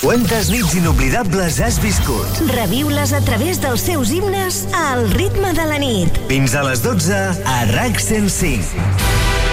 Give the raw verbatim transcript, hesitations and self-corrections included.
Quantes nits inoblidables has viscut? Reviu-les a través dels seus himnes al ritme de la nit. Fins a les dotze a RAC cent cinc.